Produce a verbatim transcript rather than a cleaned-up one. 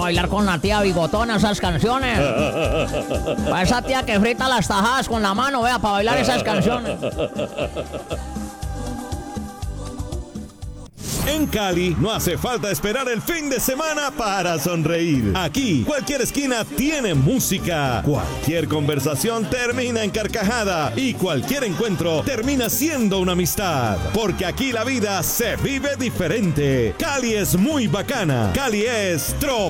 bailar con la tía bigotona esas canciones. Para esa tía que frita las tajadas con la mano, vea, para bailar esas canciones. En Cali no hace falta esperar el fin de semana para sonreír. Aquí, cualquier esquina tiene música. Cualquier conversación termina en carcajada. Y cualquier encuentro termina siendo una amistad. Porque aquí la vida se vive diferente. Cali es muy bacana. Cali es trop.